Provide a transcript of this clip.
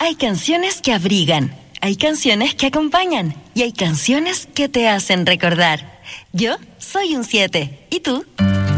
Hay canciones que abrigan, hay canciones que acompañan y hay canciones que te hacen recordar. Yo soy un 7. ¿Y tú?